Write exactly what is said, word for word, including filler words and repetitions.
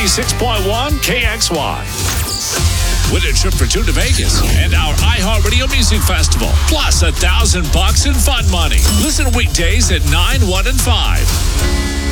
ninety-six point one K X Y. Win a trip for two to Vegas and our iHeartRadio Music Festival, plus a thousand bucks in fun money. Listen weekdays at nine, one, and five.